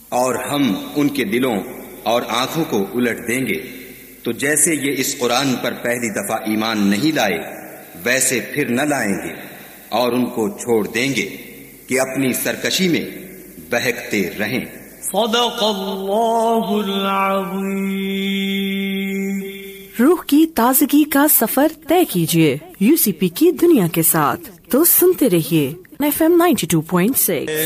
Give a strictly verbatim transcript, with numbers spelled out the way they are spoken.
और हम उनके दिलों और आंखों को उलट देंगे। तो जैसे ये इस कुरान पर पहली दफा ईमान नहीं लाए वैसे फिर न लाएंगे और उनको छोड़ देंगे कि अपनी सरकशी में बहकते रहें। सदक़ल्लाहुल अज़ीम। रूह की ताजगी का सफर तय कीजिए यूसीपी की दुनिया के साथ, तो सुनते रहिए F M ninety two point six.